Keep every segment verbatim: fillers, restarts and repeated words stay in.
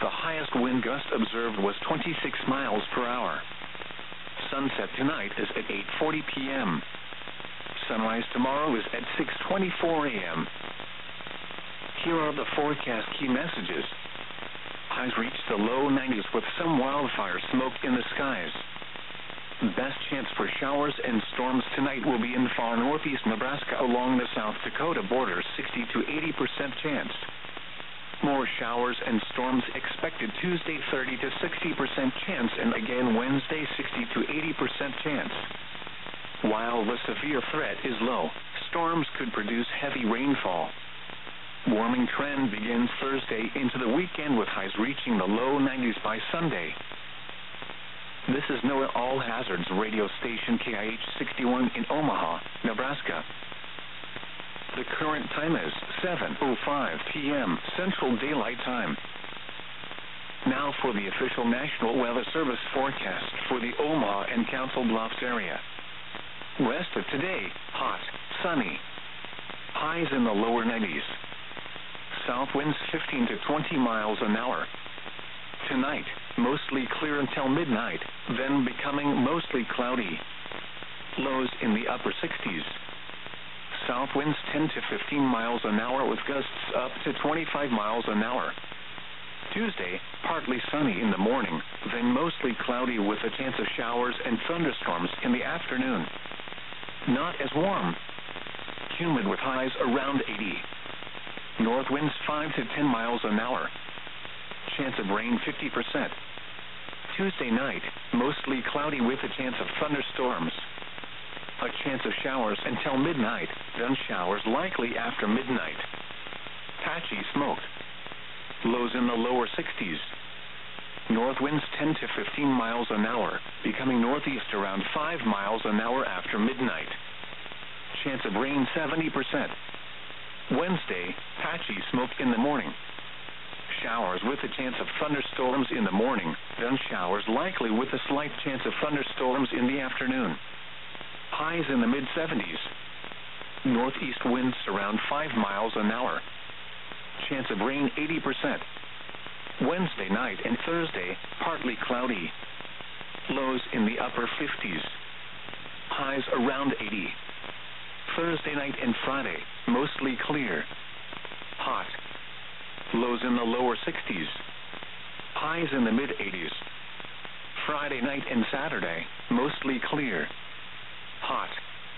the highest wind gust observed was twenty-six miles per hour. Sunset tonight is at eight forty p.m. Sunrise tomorrow is at six twenty-four a.m. Here are the forecast key messages. Highs reach the low nineties with some wildfire smoke in the skies. Best chance for showers and storms tonight will be in far northeast Nebraska along the South Dakota border, sixty to eighty percent chance. More showers and storms expected Tuesday, thirty to sixty percent chance, and again Wednesday, sixty to eighty percent chance. While the severe threat is low, storms could produce heavy rainfall. Warming trend begins Thursday into the weekend with highs reaching the low nineties by Sunday. This is NOAA All Hazards radio station K I H sixty-one in Omaha, Nebraska. The current time is seven oh five p.m. Central Daylight Time. Now for the official National Weather Service forecast for the Omaha and Council Bluffs area. Rest of today, hot, sunny. Highs in the lower nineties. South winds fifteen to twenty miles an hour. Tonight, mostly clear until midnight, then becoming mostly cloudy. Lows in the upper sixties. South winds ten to fifteen miles an hour with gusts up to twenty-five miles an hour. Tuesday, partly sunny in the morning, then mostly cloudy with a chance of showers and thunderstorms in the afternoon. Not as warm. Humid with highs around eighty. North winds five to ten miles an hour. Chance of rain fifty percent. Tuesday night, mostly cloudy with a chance of thunderstorms. A chance of showers until midnight, then showers likely after midnight. Patchy smoke. Lows in the lower sixties. North winds ten to fifteen miles an hour, becoming northeast around five miles an hour after midnight. Chance of rain seventy percent. Wednesday, patchy smoke in the morning. Showers with a chance of thunderstorms in the morning, then showers likely with a slight chance of thunderstorms in the afternoon. Highs in the mid-seventies. Northeast winds around five miles an hour. Chance of rain eighty percent. Wednesday night and Thursday, partly cloudy. Lows in the upper fifties. Highs around eighty. Thursday night and Friday, mostly clear. Hot. Lows in the lower sixties. Highs in the mid-eighties. Friday night and Saturday, mostly clear. Hot.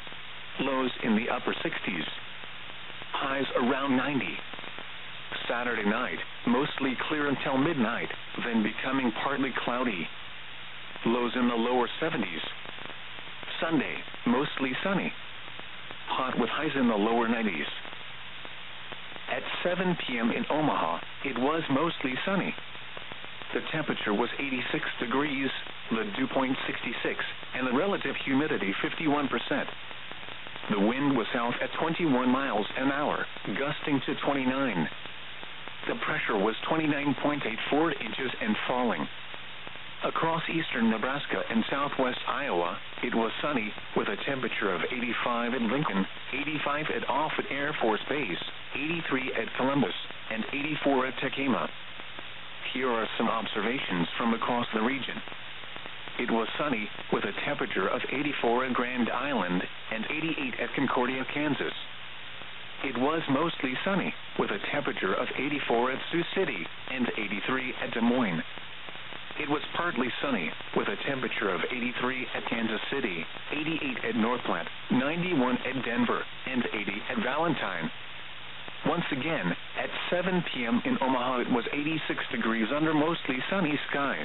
Lows in the upper sixties. Highs around ninety. Saturday night, mostly clear until midnight, then becoming partly cloudy. Lows in the lower seventies. Sunday, mostly sunny. Hot with highs in the lower nineties. At seven p.m. in Omaha, it was mostly sunny. The temperature was eighty-six degrees, the dew point sixty-six, and the relative humidity fifty-one percent. The wind was south at twenty-one miles an hour, gusting to twenty-nine. The pressure was twenty-nine point eight four inches and falling. Across eastern Nebraska and southwest Iowa, it was sunny, with a temperature of eighty-five at Lincoln, eighty-five at Offutt Air Force Base, eighty-three at Columbus, and eighty-four at Tekema. Here are some observations from across the region. It was sunny, with a temperature of eighty-four at Grand Island, and eighty-eight at Concordia, Kansas. It was mostly sunny, with a temperature of eighty-four at Sioux City, and eighty-three at Des Moines. It was partly sunny, with a temperature of eighty-three at Kansas City, eighty-eight at North Platte, ninety-one at Denver, and eighty at Valentine. Once again, at seven p.m. in Omaha, it was eighty-six degrees under mostly sunny skies.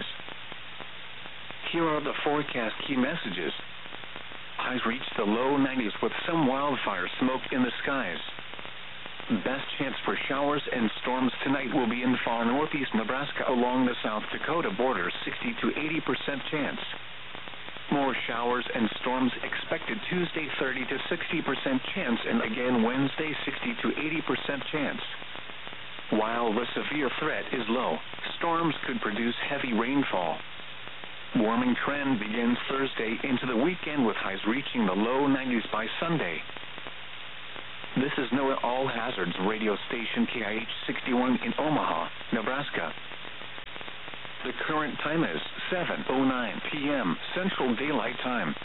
Here are the forecast key messages. Highs reached the low nineties with some wildfire smoke in the skies. Best chance for showers and storms tonight will be in far northeast Nebraska along the South Dakota border, sixty to eighty percent chance. More showers and storms expected Tuesday, thirty to sixty percent chance, and again Wednesday, sixty to eighty percent chance. While the severe threat is low, storms could produce heavy rainfall. Warming trend begins Thursday into the weekend with highs reaching the low nineties by Sunday. This is NOAA All Hazards radio station K I H sixty-one in Omaha, Nebraska. current time is seven oh nine p.m. Central Daylight Time.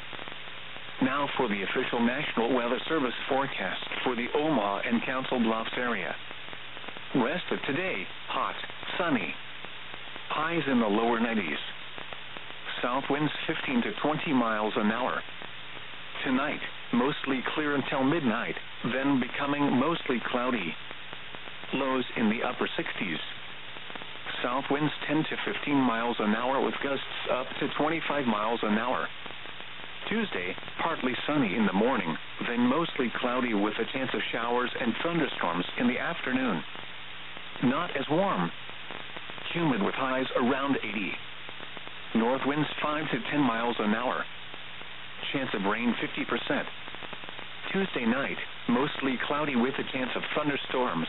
Now for the official National Weather Service forecast for the Omaha and Council Bluffs area. Rest of today, hot, sunny. Highs in the lower nineties. South winds fifteen to twenty miles an hour. Tonight, mostly clear until midnight, then becoming mostly cloudy. Lows in the upper sixties. South winds ten to fifteen miles an hour with gusts up to twenty-five miles an hour. Tuesday, partly sunny in the morning, then mostly cloudy with a chance of showers and thunderstorms in the afternoon. Not as warm. Humid with highs around eighty. North winds five to ten miles an hour. Chance of rain fifty percent. Tuesday night, mostly cloudy with a chance of thunderstorms.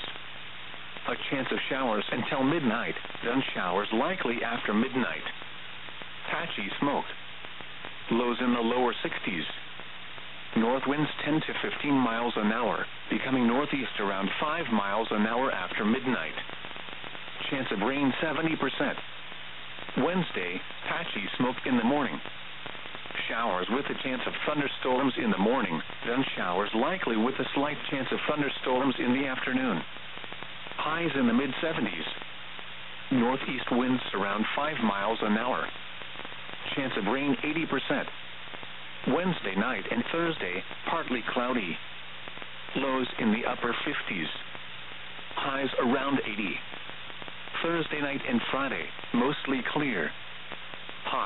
A chance of showers until midnight, then showers likely after midnight. Patchy smoke. Lows in the lower sixties. North winds ten to fifteen miles an hour, becoming northeast around five miles an hour after midnight. Chance of rain seventy percent. Wednesday, patchy smoke in the morning. Showers with a chance of thunderstorms in the morning, then showers likely with a slight chance of thunderstorms in the afternoon. Highs in the mid-seventies. Northeast winds around five miles an hour. Chance of rain eighty percent. Wednesday night and Thursday, partly cloudy. Lows in the upper fifties. Highs around eighty. Thursday night and Friday, mostly clear. Hot.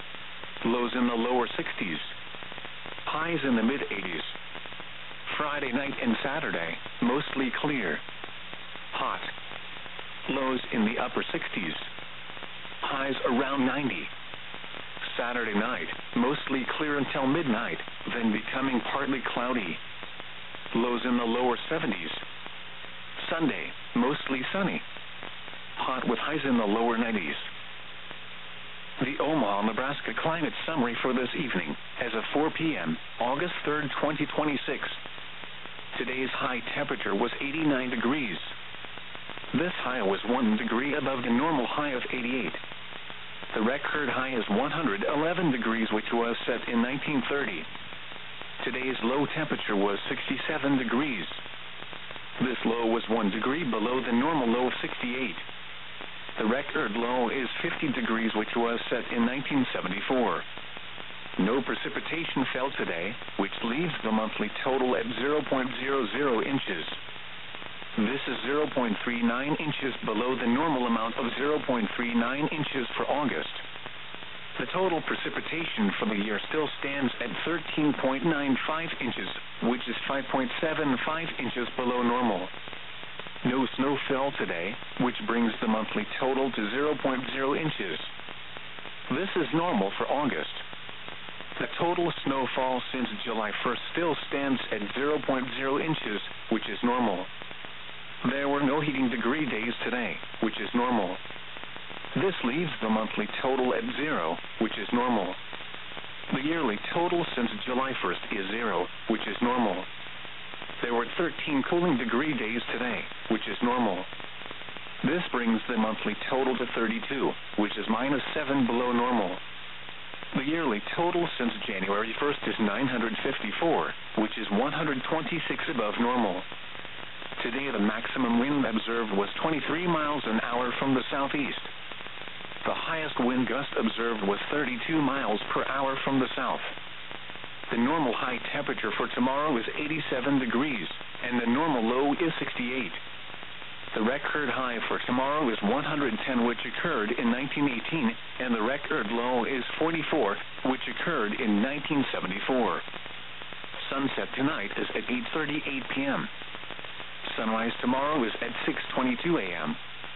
Lows in the lower sixties. Highs in the mid-eighties. Friday night and Saturday, mostly clear. Hot. Lows in the upper sixties. Highs around ninety. Saturday night, mostly clear until midnight, then becoming partly cloudy. Lows in the lower seventies. Sunday, mostly sunny. Hot with highs in the lower nineties. The Omaha, Nebraska climate summary for this evening, as of four p.m., August third, twenty twenty-six. Today's high temperature was eighty-nine degrees. This high was one degree above the normal high of eighty-eight. The record high is one hundred eleven degrees, which was set in nineteen thirty. Today's low temperature was sixty-seven degrees. This low was one degree below the normal low of sixty-eight. The record low is fifty degrees, which was set in nineteen seventy-four. No precipitation fell today, which leaves the monthly total at zero point zero zero inches. This is zero point three nine inches below the normal amount of zero point three nine inches for August. The total precipitation for the year still stands at thirteen point nine five inches, which is five point seven five inches below normal. No snow fell today, which brings the monthly total to zero point zero inches. This is normal for August. The total snowfall since July first still stands at zero point zero inches, which is normal. There were no heating degree days today, which is normal. This leaves the monthly total at zero, which is normal. The yearly total since July first is zero, which is normal. There were thirteen cooling degree days today, which is normal. This brings the monthly total to thirty-two, which is minus seven below normal. The yearly total since January first is nine hundred fifty-four, which is one hundred twenty-six above normal. Today the maximum wind observed was twenty-three miles an hour from the southeast. The highest wind gust observed was thirty-two miles per hour from the south. The normal high temperature for tomorrow is eighty-seven degrees, and the normal low is sixty-eight. The record high for tomorrow is one hundred ten, which occurred in nineteen eighteen, and the record low is forty-four, which occurred in nineteen seventy-four. Sunset tonight is at eight thirty-eight p.m. Sunrise tomorrow is at six twenty-two a.m.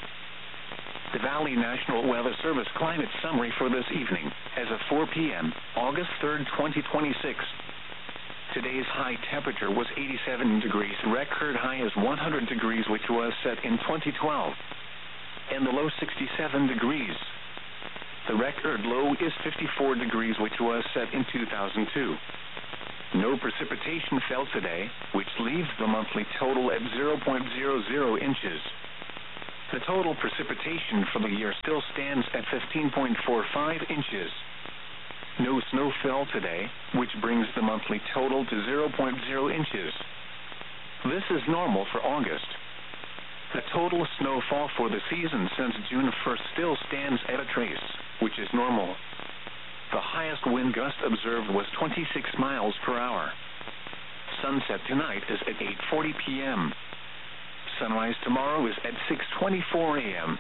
The Valley National Weather Service climate summary for this evening, as of four p.m., August third, twenty twenty-six. Today's high temperature was eighty-seven degrees. Record high is one hundred degrees, which was set in twenty twelve. And the low sixty-seven degrees. The record low is fifty-four degrees, which was set in two thousand two. No precipitation fell today, which leaves the monthly total at zero point zero zero inches. The total precipitation for the year still stands at fifteen point four five inches. No snow fell today, which brings the monthly total to zero point zero inches. This is normal for August. The total snowfall for the season since June first still stands at a trace, which is normal. The highest wind gust observed was twenty-six miles per hour. Sunset tonight is at eight forty p.m. Sunrise tomorrow is at six twenty-four a.m.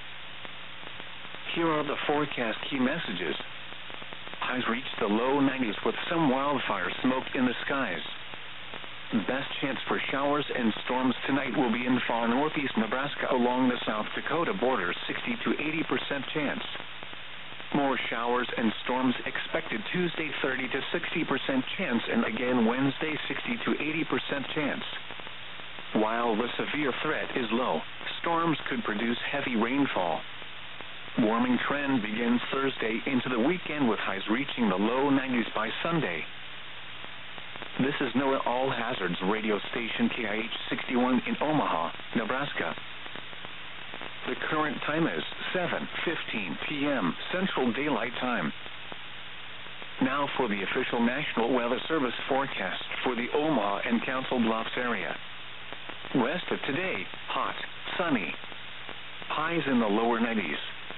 Here are the forecast key messages. Highs reached the low nineties with some wildfire smoke in the skies. Best chance for showers and storms tonight will be in far northeast Nebraska along the South Dakota border, sixty to eighty percent chance. More showers and storms expected Tuesday, thirty to sixty percent chance, and again Wednesday, sixty to eighty percent chance. While the severe threat is low, storms could produce heavy rainfall. Warming trend begins Thursday into the weekend with highs reaching the low nineties by Sunday. This is NOAA All Hazards radio station K I H sixty-one in Omaha, Nebraska. The current time is seven fifteen p.m. Central Daylight Time. Now for the official National Weather Service forecast for the Omaha and Council Bluffs area. Rest of today, hot, sunny. Highs in the lower nineties.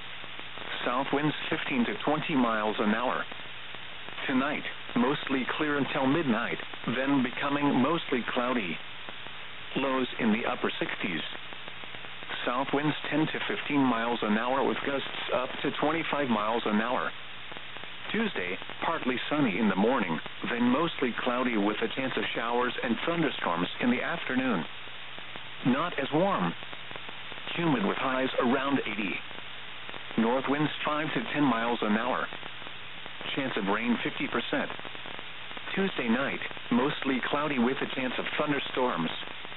South winds fifteen to twenty miles an hour. Tonight, mostly clear until midnight, then becoming mostly cloudy. Lows in the upper sixties. South winds ten to fifteen miles an hour with gusts up to twenty-five miles an hour. Tuesday, partly sunny in the morning, then mostly cloudy with a chance of showers and thunderstorms in the afternoon. Not as warm. Humid with highs around eighty. North winds five to ten miles an hour. Chance of rain fifty percent. Tuesday night, mostly cloudy with a chance of thunderstorms.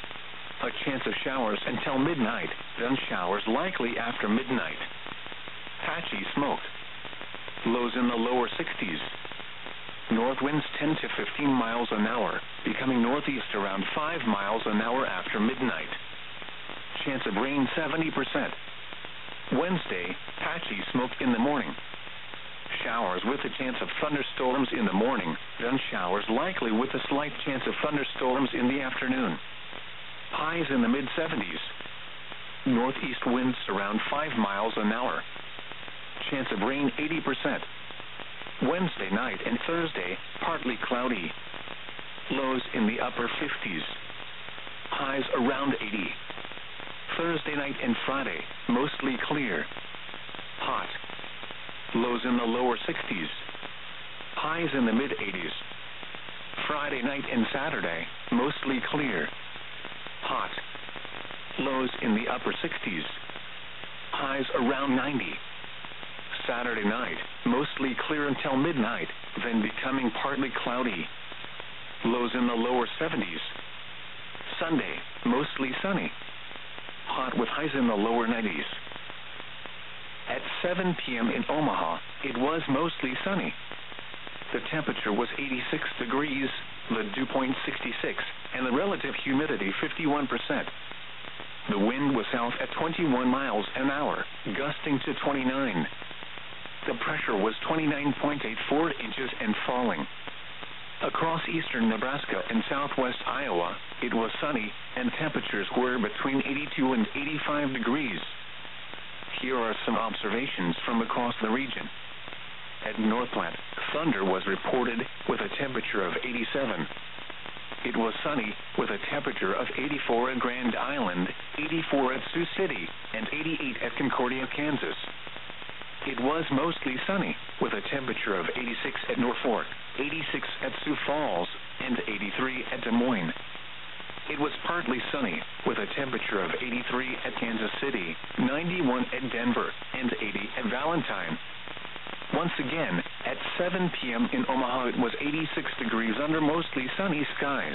A chance of showers until midnight, then showers likely after midnight. Patchy smoke. Lows in the lower sixties. North winds ten to fifteen miles an hour, becoming northeast around five miles an hour after midnight. Chance of rain seventy percent. Wednesday, patchy smoke in the morning. Showers with a chance of thunderstorms in the morning, then showers likely with a slight chance of thunderstorms in the afternoon. Highs in the mid-seventies. Northeast winds around five miles an hour. Chance of rain eighty percent. Wednesday night and Thursday, partly cloudy. Lows in the upper fifties. Highs around eighty. Thursday night and Friday, mostly clear. Hot. Lows in the lower sixties. Highs in the mid-eighties. Friday night and Saturday, mostly clear. Hot. Lows in the upper sixties. Highs around ninety. Saturday night, mostly clear until midnight, then becoming partly cloudy. Lows in the lower seventies. Sunday, mostly sunny. Hot with highs in the lower nineties. At seven p.m. in Omaha, it was mostly sunny. The temperature was eighty-six degrees, the dew point sixty-six, and the relative humidity fifty-one percent. The wind was south at twenty-one miles an hour, gusting to twenty-nine. The pressure was twenty-nine point eight four inches and falling. Across eastern Nebraska and southwest Iowa, it was sunny, and temperatures were between eighty-two and eighty-five degrees. Here are some observations from across the region. At Northplant, thunder was reported with a temperature of eighty-seven. It was sunny with a temperature of eighty-four at Grand Island, eighty-four at Sioux City, and eighty-eight at Concordia, Kansas. It was mostly sunny with a temperature of eighty-six at Norfolk, eighty-six at Sioux Falls, and eighty-three at Des Moines. It was partly sunny with a temperature of eighty-three at Kansas City, ninety-one at Denver, and eighty at Valentine. Once again, at seven p.m. in Omaha, it was eighty-six degrees under mostly sunny skies.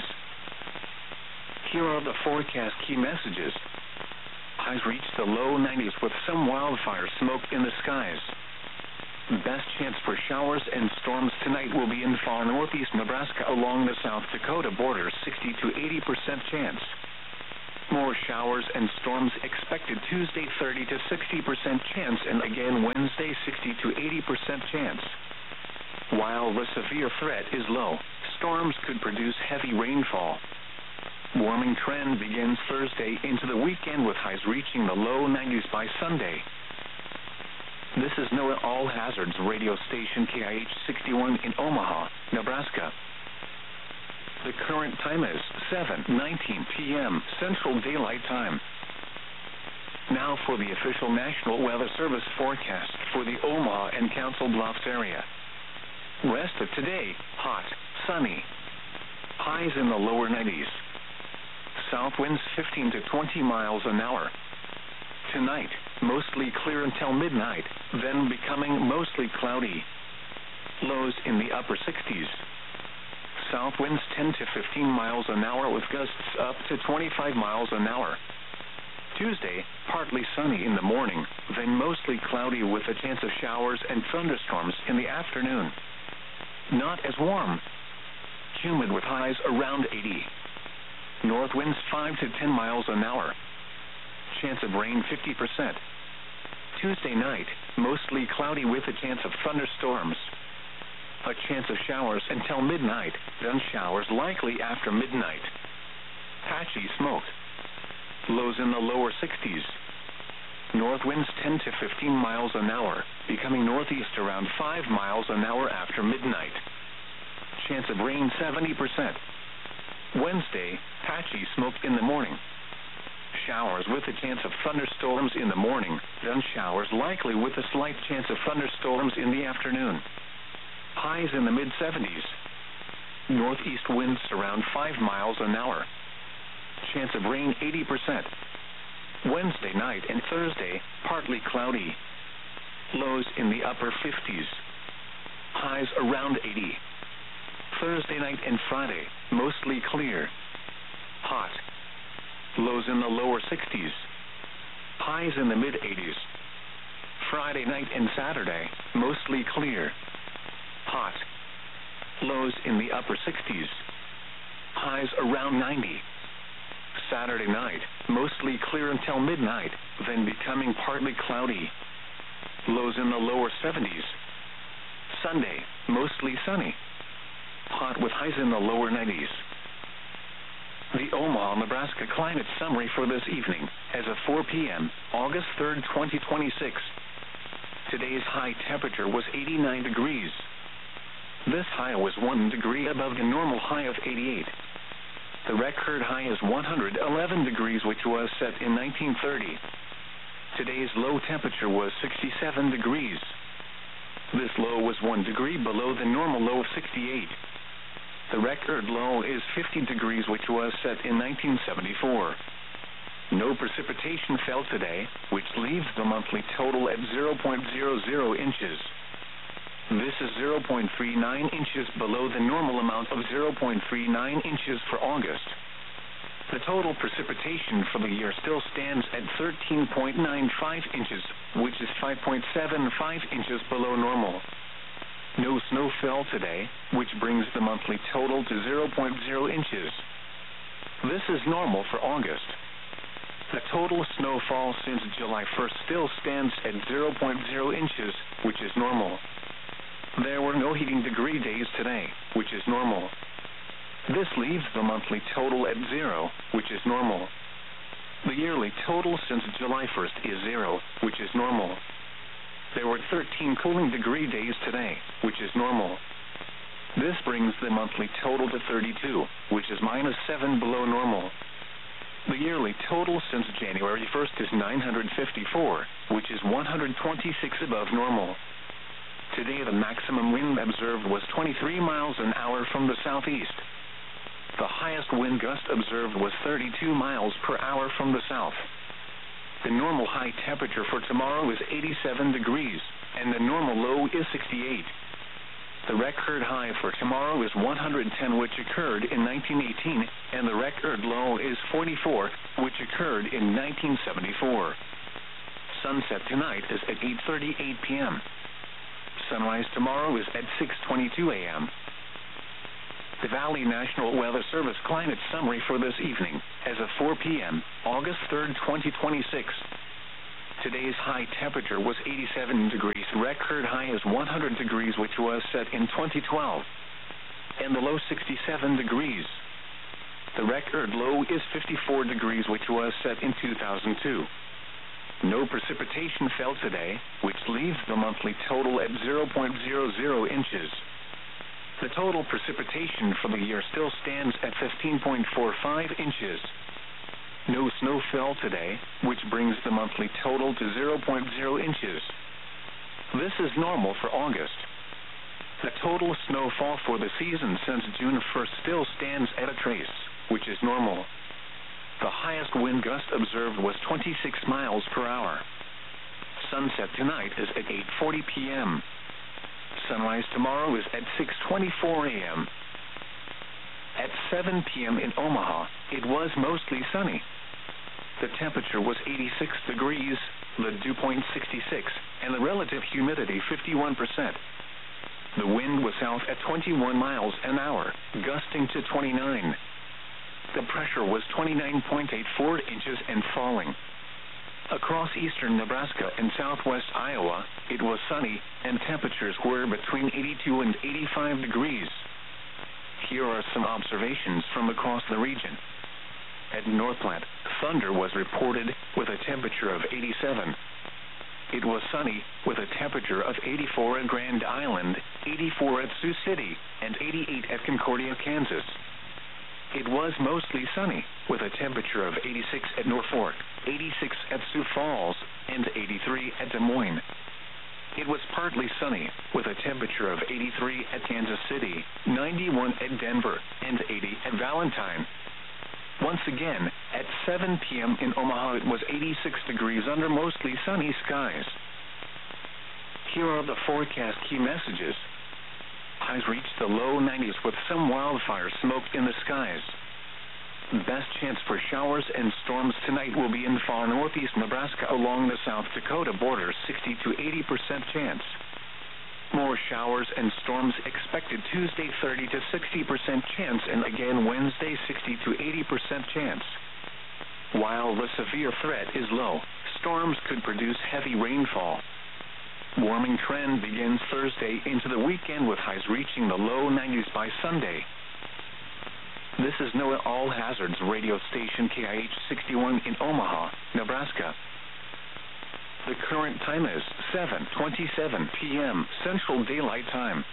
Here are the forecast key messages. Highs reached the low nineties with some wildfire smoke in the skies. Best chance for showers and storms tonight will be in far northeast Nebraska along the South Dakota border, sixty to eighty percent chance. More showers and storms expected Tuesday, thirty to sixty percent chance, and again Wednesday, sixty to eighty percent chance. While the severe threat is low, storms could produce heavy rainfall. Warming trend begins Thursday into the weekend with highs reaching the low nineties by Sunday. This is NOAA All Hazards radio station K I H sixty-one in Omaha, Nebraska. The current time is seven nineteen p.m. Central Daylight Time. Now for the official National Weather Service forecast for the Omaha and Council Bluffs area. Rest of today, hot, sunny. Highs in the lower nineties. South winds fifteen to twenty miles an hour. Tonight, mostly clear until midnight, then becoming mostly cloudy. Lows in the upper sixties. South winds ten to fifteen miles an hour with gusts up to twenty-five miles an hour. Tuesday, partly sunny in the morning, then mostly cloudy with a chance of showers and thunderstorms in the afternoon. Not as warm. Humid with highs around eighty. North winds five to ten miles an hour. Chance of rain fifty percent. Tuesday night, mostly cloudy with a chance of thunderstorms. A chance of showers until midnight, then showers likely after midnight. Patchy smoke. Lows in the lower sixties. North winds ten to fifteen miles an hour, becoming northeast around five miles an hour after midnight. Chance of rain seventy percent. Wednesday, patchy smoke in the morning. Showers with a chance of thunderstorms in the morning, then showers likely with a slight chance of thunderstorms in the afternoon. Highs in the mid seventies. Northeast winds around five miles an hour. Chance of rain eighty percent. Wednesday night and Thursday, partly cloudy. Lows in the upper fifties. Highs around eighty. Thursday night and Friday, mostly clear. Hot. Lows in the lower sixties. Highs in the mid eighties. Friday night and Saturday, mostly clear. Hot. Lows in the upper sixties. Highs around ninety. Saturday night, mostly clear until midnight, then becoming partly cloudy. Lows in the lower seventies. Sunday, mostly sunny. Hot with highs in the lower nineties. The Omaha, Nebraska climate summary for this evening, as of four p.m., August third, twenty twenty-six. Today's high temperature was eighty-nine degrees. This high was one degree above the normal high of eighty-eight. The record high is one hundred eleven degrees, which was set in nineteen thirty. Today's low temperature was sixty-seven degrees. This low was one degree below the normal low of sixty-eight. The record low is fifty degrees, which was set in nineteen seventy-four. No precipitation fell today, which leaves the monthly total at zero point zero zero inches. This is zero point three nine inches below the normal amount of zero point three nine inches for August. The total precipitation for the year still stands at thirteen point nine five inches, which is five point seven five inches below normal. No snow fell today, which brings the monthly total to zero point zero inches. This is normal for August. The total snowfall since July first still stands at zero point zero inches, which is normal. There were no heating degree days today, which is normal. This leaves the monthly total at zero, which is normal. The yearly total since July first is zero, which is normal. There were thirteen cooling degree days today, which is normal. This brings the monthly total to thirty-two, which is minus seven below normal. The yearly total since January first is nine hundred fifty-four, which is one hundred twenty-six above normal. Today the maximum wind observed was twenty-three miles an hour from the southeast. The highest wind gust observed was thirty-two miles per hour from the south. The normal high temperature for tomorrow is eighty-seven degrees, and the normal low is sixty-eight. The record high for tomorrow is one hundred ten, which occurred in nineteen eighteen, and the record low is forty-four, which occurred in nineteen seventy-four. Sunset tonight is at eight thirty-eight p.m. Sunrise tomorrow is at six twenty-two a.m. Valley National Weather Service climate summary for this evening, as of four p.m., August third, twenty twenty-six. Today's high temperature was eighty-seven degrees. Record high is one hundred degrees, which was set in twenty twelve. And the low sixty-seven degrees. The record low is fifty-four degrees, which was set in two thousand two. No precipitation fell today, which leaves the monthly total at zero point zero zero inches. The total precipitation for the year still stands at fifteen point four five inches. No snow fell today, which brings the monthly total to zero point zero inches. This is normal for August. The total snowfall for the season since June first still stands at a trace, which is normal. The highest wind gust observed was twenty-six miles per hour. Sunset tonight is at eight forty p.m. Sunrise tomorrow is at six twenty-four a.m. At seven p.m. in Omaha, it was mostly sunny. The temperature was eighty-six degrees, the dew point sixty-six, and the relative humidity fifty-one percent. The wind was south at twenty-one miles an hour, gusting to twenty-nine. The pressure was twenty-nine point eight four inches and falling. Across eastern Nebraska and southwest Iowa, it was sunny, and temperatures were between eighty-two and eighty-five degrees. Here are some observations from across the region. At North Platte, thunder was reported with a temperature of eighty-seven. It was sunny with a temperature of eighty-four at Grand Island, eighty-four at Sioux City, and eighty-eight at Concordia, Kansas. It was mostly sunny with a temperature of eighty-six at Norfolk, eighty-six at Sioux Falls, and eighty-three at Des Moines. It was partly sunny with a temperature of eighty-three at Kansas City, ninety-one at Denver, and eighty at Valentine. Once again, at seven p.m. in Omaha, it was eighty-six degrees under mostly sunny skies. Here are the forecast key messages. Highs reached the low nineties with some wildfire smoke in the skies. Best chance for showers and storms tonight will be in far northeast Nebraska along the South Dakota border, sixty to eighty percent chance. More showers and storms expected Tuesday, thirty to sixty percent chance, and again Wednesday, sixty to eighty percent chance. While the severe threat is low, storms could produce heavy rainfall. Warming trend begins Thursday into the weekend with highs reaching the low nineties by Sunday. This is NOAA All Hazards radio station K I H sixty-one in Omaha, Nebraska. The current time is seven twenty-seven p.m. Central Daylight Time.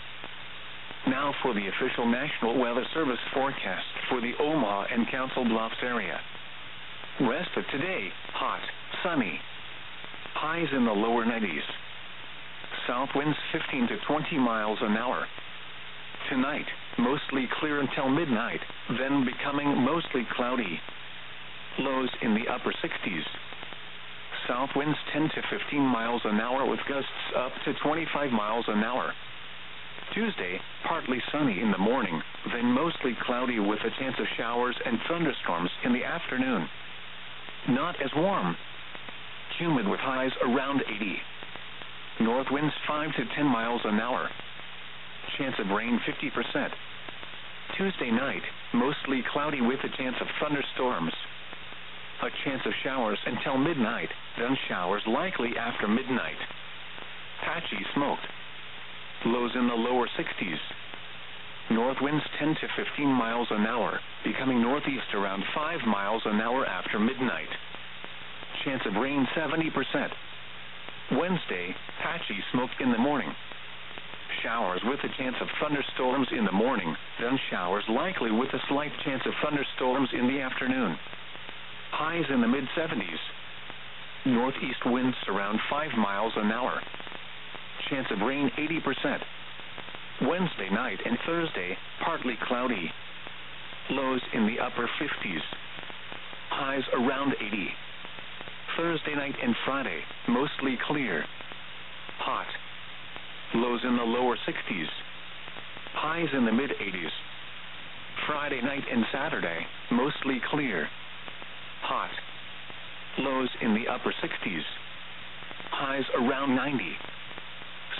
Now for the official National Weather Service forecast for the Omaha and Council Bluffs area. Rest of today, hot, sunny. Highs in the lower nineties. South winds fifteen to twenty miles an hour. Tonight, mostly clear until midnight, then becoming mostly cloudy. Lows in the upper sixties. South winds ten to fifteen miles an hour with gusts up to twenty-five miles an hour. Tuesday, partly sunny in the morning, then mostly cloudy with a chance of showers and thunderstorms in the afternoon. Not as warm. Humid with highs around eighty. North winds five to ten miles an hour. Chance of rain fifty percent. Tuesday night, mostly cloudy with a chance of thunderstorms. A chance of showers until midnight, then showers likely after midnight. Patchy smoke. Lows in the lower sixties. North winds ten to fifteen miles an hour, becoming northeast around five miles an hour after midnight. Chance of rain seventy percent. Wednesday, patchy smoke in the morning. Showers with a chance of thunderstorms in the morning, then showers likely with a slight chance of thunderstorms in the afternoon. Highs in the mid-seventies. Northeast winds around five miles an hour. Chance of rain eighty percent. Wednesday night and Thursday, partly cloudy. Lows in the upper fifties. Highs around eighty. Thursday night and Friday, mostly clear. Hot. Lows in the lower sixties. Highs in the mid-eighties. Friday night and Saturday, mostly clear. Hot. Lows in the upper sixties. Highs around ninety.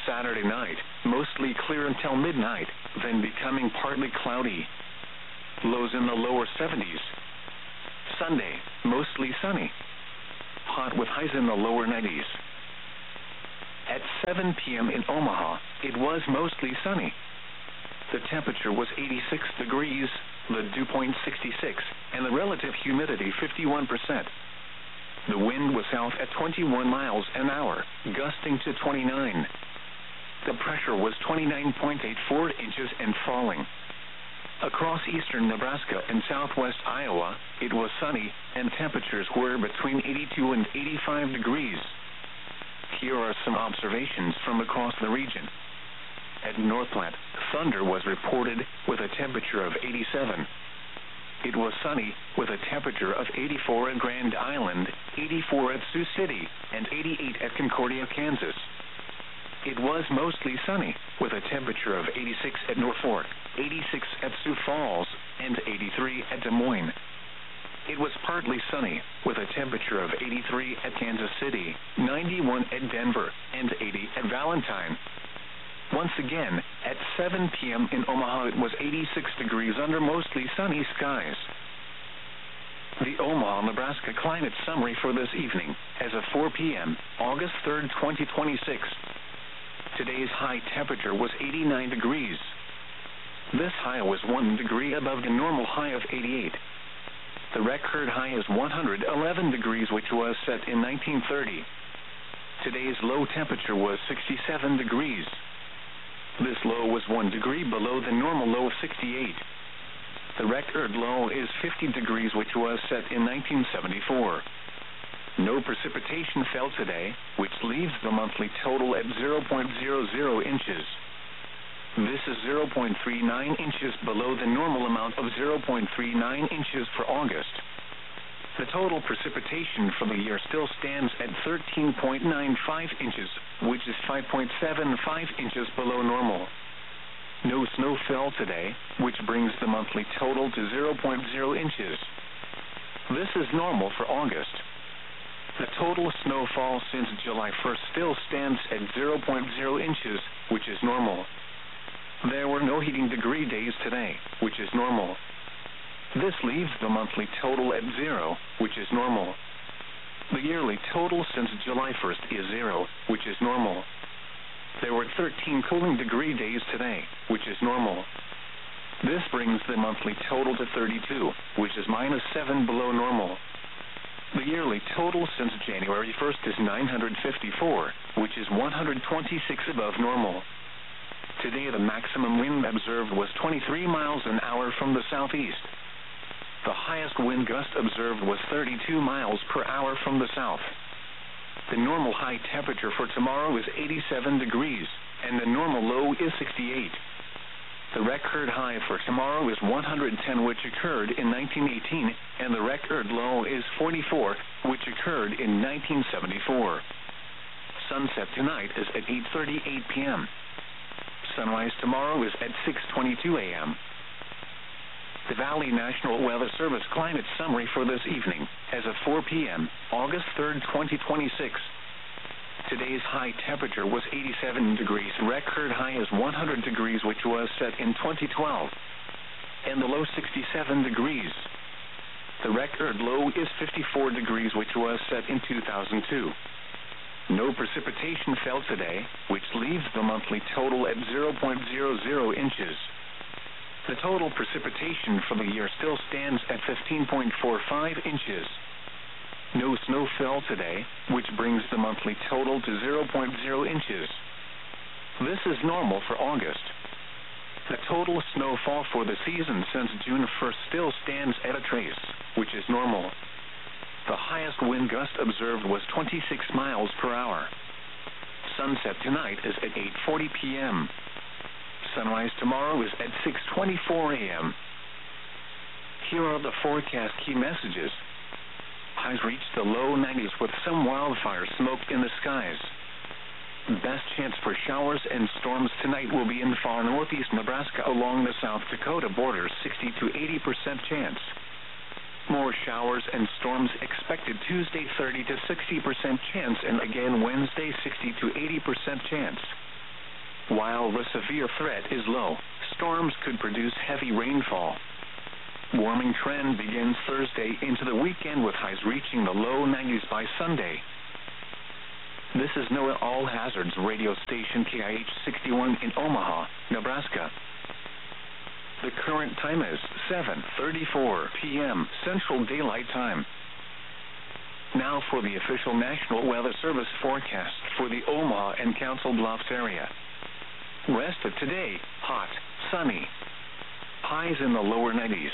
Saturday night, mostly clear until midnight, then becoming partly cloudy. Lows in the lower seventies. Sunday, mostly sunny. Hot with highs in the lower nineties. At seven p.m. in Omaha, it was mostly sunny. The temperature was eighty-six degrees, the dew point sixty-six, and the relative humidity fifty-one percent. The wind was south at twenty-one miles an hour, gusting to twenty-nine. The pressure was twenty-nine point eight four inches and falling. Across eastern Nebraska and southwest Iowa, it was sunny, and temperatures were between eighty-two and eighty-five degrees. Here are some observations from across the region. At Northplant, thunder was reported with a temperature of eighty-seven. It was sunny with a temperature of eighty-four at Grand Island, eighty-four at Sioux City, and eighty-eight at Concordia, Kansas. It was mostly sunny with a temperature of eighty-six at Norfolk, eighty-six at Sioux Falls, and eighty-three at Des Moines. It was partly sunny with a temperature of eighty-three at Kansas City, ninety-one at Denver, and eighty at Valentine. Once again, at seven p.m. in Omaha, it was eighty-six degrees under mostly sunny skies. The Omaha, Nebraska climate summary for this evening, as of four p.m., August third, twenty twenty-six. Today's high temperature was eighty-nine degrees. This high was one degree above the normal high of eighty-eight. The record high is one hundred eleven degrees, which was set in nineteen thirty. Today's low temperature was sixty-seven degrees. This low was one degree below the normal low of sixty-eight. The record low is fifty degrees, which was set in nineteen seventy-four. No precipitation fell today, which leaves the monthly total at zero point zero zero inches. This is zero point three nine inches below the normal amount of zero point three nine inches for August. The total precipitation for the year still stands at thirteen point nine five inches, which is five point seven five inches below normal. No snow fell today, which brings the monthly total to zero point zero inches. This is normal for August. The total snowfall since July first still stands at zero point zero inches, which is normal. There were no heating degree days today, which is normal. This leaves the monthly total at zero, which is normal. The yearly total since July first is zero, which is normal. There were thirteen cooling degree days today, which is normal. This brings the monthly total to thirty-two, which is minus seven below normal. The yearly total since January first is nine hundred fifty-four, which is one hundred twenty-six above normal. Today the maximum wind observed was twenty-three miles an hour from the southeast. The highest wind gust observed was thirty-two miles per hour from the south. The normal high temperature for tomorrow is eighty-seven degrees, and the normal low is sixty-eight. The record high for tomorrow is one hundred ten, which occurred in nineteen eighteen, and the record low is forty-four, which occurred in nineteen seventy-four. Sunset tonight is at eight thirty-eight p.m. Sunrise tomorrow is at six twenty-two a.m. The Valley National Weather Service climate summary for this evening, as of four p.m., August third, twenty twenty-six. Today's high temperature was eighty-seven degrees. Record high is one hundred degrees, which was set in twenty twelve. And the low sixty-seven degrees. The record low is fifty-four degrees, which was set in two thousand two. No precipitation fell today, which leaves the monthly total at zero point zero zero inches. The total precipitation for the year still stands at fifteen point four five inches. No snow fell today, which brings the monthly total to zero point zero inches. This is normal for August. The total snowfall for the season since June first still stands at a trace, which is normal. The highest wind gust observed was twenty-six miles per hour. Sunset tonight is at eight forty p.m. Sunrise tomorrow is at six twenty-four a.m. Here are the forecast key messages. Highs reached the low nineties with some wildfire smoke in the skies. Best chance for showers and storms tonight will be in far northeast Nebraska along the South Dakota border, sixty to eighty percent chance. More showers and storms expected Tuesday, thirty to sixty percent chance, and again Wednesday, sixty to eighty percent chance. While the severe threat is low, storms could produce heavy rainfall. Warming trend begins Thursday into the weekend with highs reaching the low nineties by Sunday. This is NOAA All Hazards radio station K I H sixty-one in Omaha, Nebraska. The current time is seven thirty-four p m Central Daylight Time. Now for the official National Weather Service forecast for the Omaha and Council Bluffs area. Rest of today, hot, sunny. Highs in the lower nineties.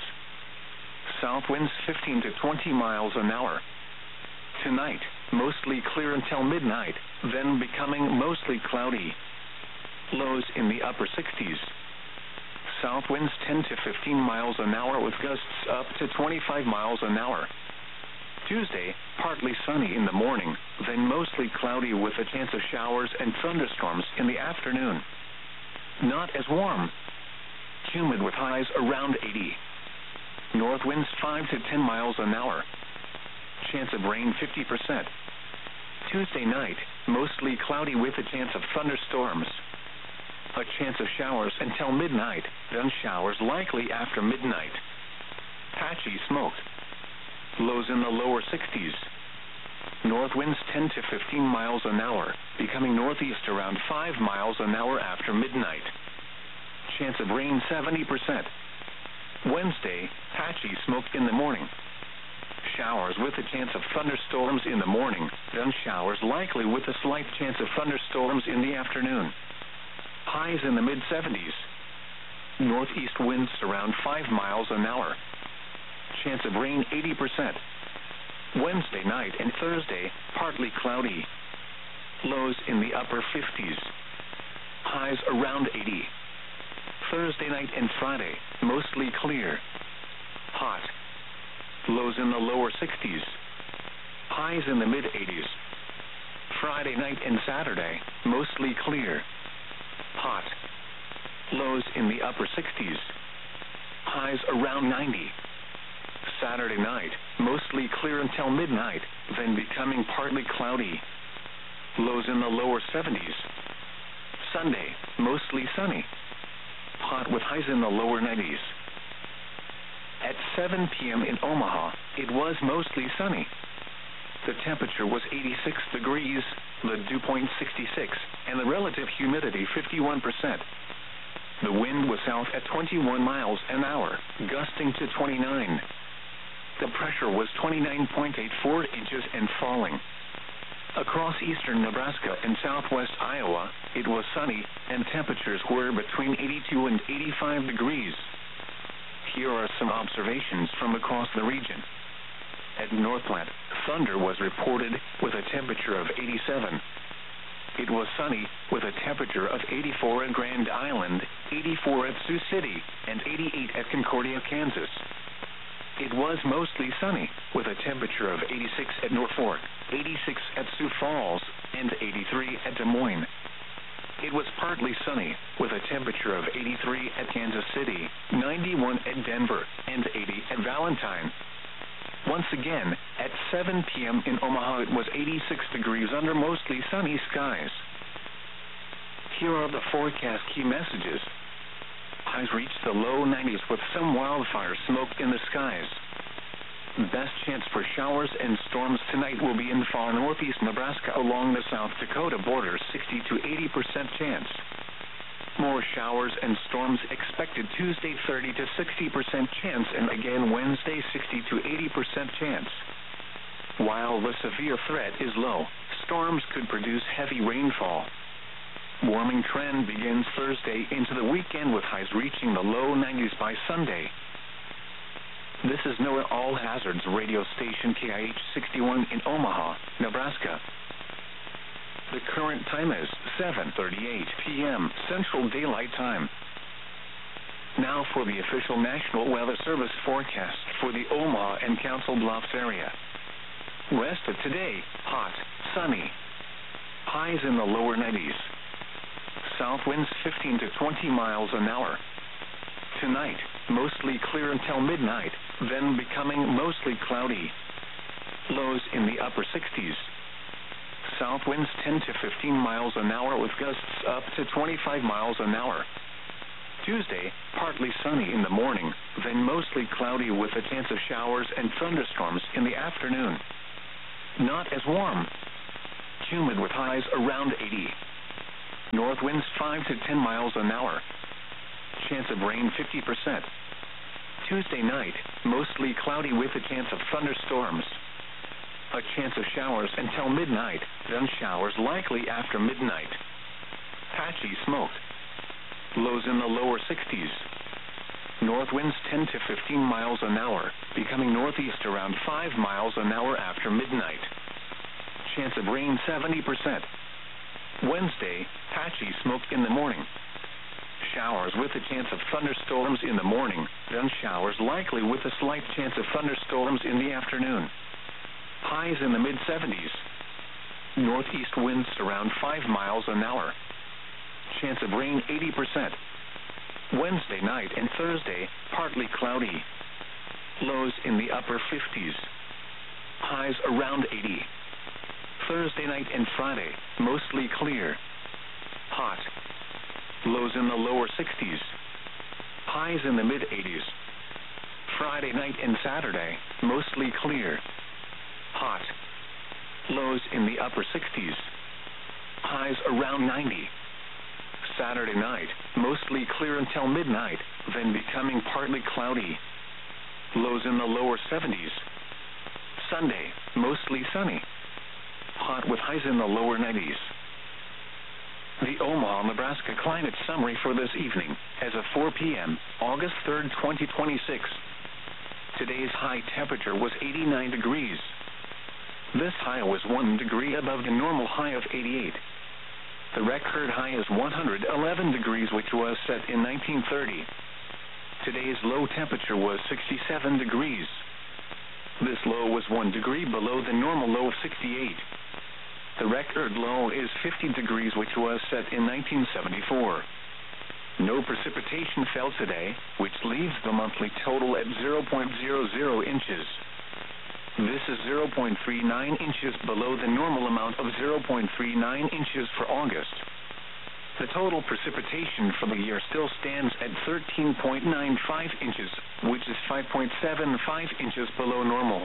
South winds fifteen to twenty miles an hour. Tonight, mostly clear until midnight, then becoming mostly cloudy. Lows in the upper sixties. South winds ten to fifteen miles an hour with gusts up to twenty-five miles an hour. Tuesday, partly sunny in the morning, then mostly cloudy with a chance of showers and thunderstorms in the afternoon. Not as warm. Humid with highs around eighty. North winds five to ten miles an hour. Chance of rain fifty percent. Tuesday night, mostly cloudy with a chance of thunderstorms. A chance of showers until midnight, then showers likely after midnight. Patchy smoke. Lows in the lower sixties. North winds ten to fifteen miles an hour, becoming northeast around five miles an hour after midnight. Chance of rain seventy percent. Wednesday, patchy smoke in the morning. Showers with a chance of thunderstorms in the morning, then showers likely with a slight chance of thunderstorms in the afternoon. Highs in the mid seventies. Northeast winds around five miles an hour. Chance of rain eighty percent. Wednesday night and Thursday, partly cloudy. Lows in the upper fifties. Highs around eighty. Thursday night and Friday, mostly clear. Hot. Lows in the lower sixties. Highs in the mid eighties. Friday night and Saturday, mostly clear. Hot. Lows in the upper sixties. Highs around ninety. Saturday night, mostly clear until midnight, then becoming partly cloudy. Lows in the lower seventies. Sunday, mostly sunny. Hot with highs in the lower nineties. At seven p m in Omaha, it was mostly sunny. The temperature was eighty-six degrees, the dew point sixty-six, and the relative humidity fifty-one percent. The wind was south at twenty-one miles an hour, gusting to twenty-nine. The pressure was twenty-nine point eight four inches and falling. Across eastern Nebraska and southwest Iowa, it was sunny, and temperatures were between eighty-two and eighty-five degrees. Here are some observations from across the region. At Northplant, thunder was reported with a temperature of eighty-seven. It was sunny with a temperature of eighty-four at Grand Island, eighty-four at Sioux City, and eighty-eight at Concordia, Kansas. It was mostly sunny with a temperature of eighty-six at North Fork, eighty-six at Sioux Falls, and eighty-three at Des Moines. It was partly sunny with a temperature of eighty-three at Kansas City, ninety-one at Denver, and eighty at Valentine. Once again, at seven p m in Omaha, it was eighty-six degrees under mostly sunny skies. Here are the forecast key messages. Highs reached the low nineties with some wildfire smoke in the skies. Best chance for showers and storms tonight will be in far northeast Nebraska along the South Dakota border, sixty to eighty percent chance. More showers and storms expected Tuesday, thirty to sixty percent chance, and again Wednesday, sixty to eighty percent chance. While the severe threat is low, storms could produce heavy rainfall. Warming trend begins Thursday into the weekend with highs reaching the low nineties by Sunday. This is NOAA All Hazards radio station K I H sixty-one in Omaha, Nebraska. The current time is seven thirty-eight p m Central Daylight Time. Now for the official National Weather Service forecast for the Omaha and Council Bluffs area. Rest of today, hot, sunny. Highs in the lower nineties. South winds fifteen to twenty miles an hour. Tonight, mostly clear until midnight, then becoming mostly cloudy. Lows in the upper sixties. South winds ten to fifteen miles an hour with gusts up to twenty-five miles an hour. Tuesday, partly sunny in the morning, then mostly cloudy with a chance of showers and thunderstorms in the afternoon. Not as warm. Humid with highs around eighty. North winds five to ten miles an hour. Chance of rain fifty percent. Tuesday night, mostly cloudy with a chance of thunderstorms. A chance of showers until midnight, then showers likely after midnight. Patchy smoke. Lows in the lower sixties. North winds ten to fifteen miles an hour, becoming northeast around five miles an hour after midnight. Chance of rain seventy percent. Wednesday, patchy smoke in the morning. Showers with a chance of thunderstorms in the morning, then showers likely with a slight chance of thunderstorms in the afternoon. Highs in the mid seventies. Northeast winds around five miles an hour. Chance of rain eighty percent. Wednesday night and Thursday, partly cloudy. Lows in the upper fifties. Highs around eighty. Thursday night and Friday, mostly clear. Hot. Lows in the lower sixties. Highs in the mid eighties. Friday night and Saturday, mostly clear. Hot. Lows in the upper sixties. Highs around ninety. Saturday night, mostly clear until midnight, then becoming partly cloudy. Lows in the lower seventies. Sunday, mostly sunny. Hot with highs in the lower nineties. The Omaha, Nebraska climate summary for this evening, as of four p.m., August third, twenty twenty-six. Today's high temperature was eighty-nine degrees. This high was one degree above the normal high of eighty-eight. The record high is one hundred eleven degrees, which was set in nineteen thirty. Today's low temperature was sixty-seven degrees. This low was one degree below the normal low of sixty-eight. The record low is fifty degrees, which was set in nineteen seventy-four. No precipitation fell today, which leaves the monthly total at zero point zero zero inches. This is zero point three nine inches below the normal amount of zero point three nine inches for August. The total precipitation for the year still stands at thirteen point nine five inches, which is five point seven five inches below normal.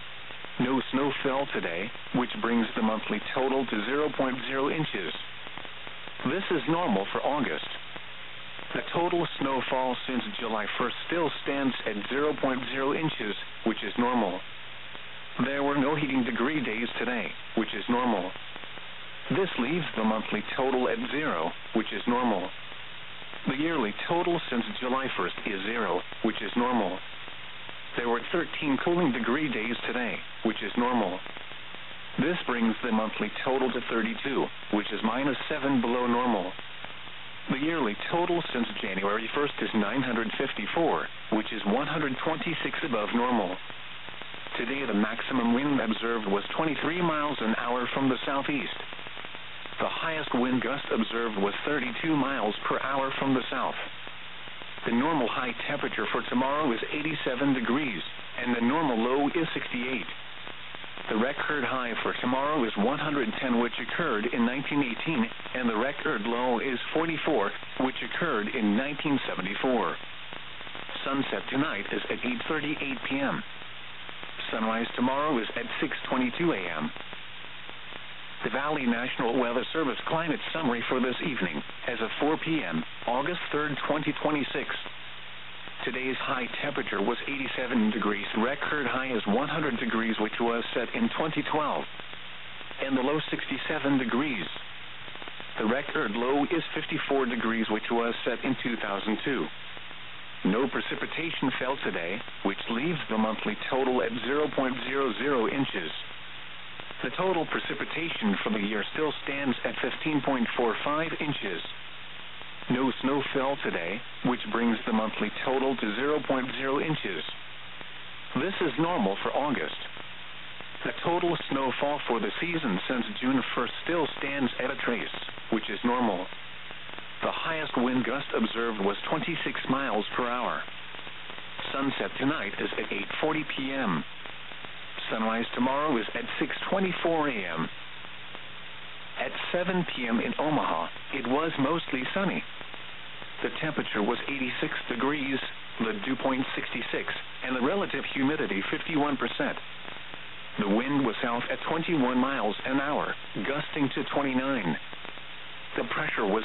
No snow fell today, which brings the monthly total to zero point zero inches. This is normal for August. The total snowfall since July first still stands at zero point zero inches, which is normal. There were no heating degree days today, which is normal. This leaves the monthly total at zero, which is normal. The yearly total since July first is zero, which is normal. There were thirteen cooling degree days today, which is normal. This brings the monthly total to thirty-two, which is minus seven below normal. The yearly total since January first is nine hundred fifty-four, which is one hundred twenty-six above normal. Today the maximum wind observed was twenty-three miles an hour from the southeast. The highest wind gust observed was thirty-two miles per hour from the south. The normal high temperature for tomorrow is eighty-seven degrees, and the normal low is sixty-eight. The record high for tomorrow is one hundred ten, which occurred in nineteen eighteen, and the record low is forty-four, which occurred in nineteen seventy-four. Sunset tonight is at eight thirty-eight p.m. Sunrise tomorrow is at six twenty-two a.m. The Valley National Weather Service climate summary for this evening, as of four p.m., August third, twenty twenty-six. Today's high temperature was eighty-seven degrees. Record high is one hundred degrees, which was set in twenty twelve. And the low sixty-seven degrees. The record low is fifty-four degrees, which was set in two thousand two. No precipitation fell today, which leaves the monthly total at zero point zero zero inches. The total precipitation for the year still stands at fifteen point four five inches. No snow fell today, which brings the monthly total to zero point zero inches. This is normal for August. The total snowfall for the season since June first still stands at a trace, which is normal. The highest wind gust observed was twenty-six miles per hour. Sunset tonight is at eight forty p.m. Sunrise tomorrow is at six twenty-four a.m. At seven p.m. in Omaha, it was mostly sunny. The temperature was eighty-six degrees, the dew point sixty-six, and the relative humidity fifty-one percent. The wind was south at twenty-one miles an hour, gusting to twenty-nine. The pressure was